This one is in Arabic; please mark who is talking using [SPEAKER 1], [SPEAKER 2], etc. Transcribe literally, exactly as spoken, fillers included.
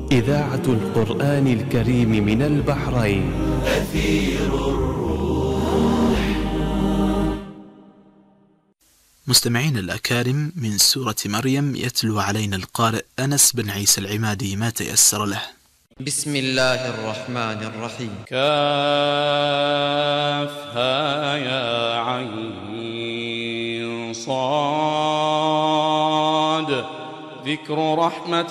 [SPEAKER 1] إذاعة القرآن الكريم من البحرين. أثير الروح.
[SPEAKER 2] مستمعين الأكارم، من سورة مريم يتلو علينا القارئ أنس بن عيسى العمادي ما تيسر له.
[SPEAKER 3] بسم الله الرحمن الرحيم.
[SPEAKER 4] كافها يا عين صاد. ذكر رحمة